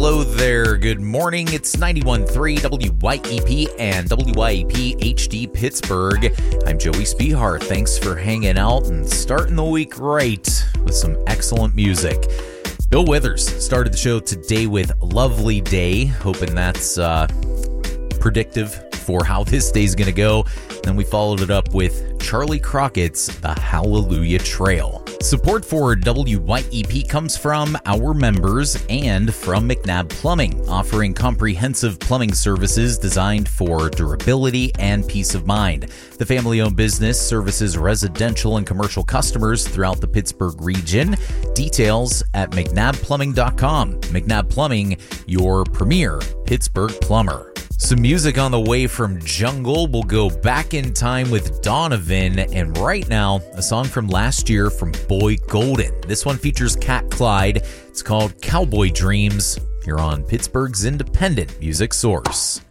Hello there, good morning. It's 91.3 WYEP and WYEP HD Pittsburgh. I'm Joey Spehar. Thanks for hanging out and starting the week right with some excellent music. Bill Withers started the show today with Lovely Day, hoping that's predictive for how this day's going to go. Then we followed it up with Charlie Crockett's The Hallelujah Trail. Support for WYEP comes from our members and from McNabb Plumbing, offering comprehensive plumbing services designed for durability and peace of mind. The family-owned business services residential and commercial customers throughout the Pittsburgh region. Details at mcnabbplumbing.com. McNabb Plumbing, your premier Pittsburgh plumber. Some music on the way from Jungle. We'll go back in time with Donovan, and right now, a song from last year from Boy Golden. This one features Cat Clyde. It's called Cowboy Dreams, here on Pittsburgh's independent music source.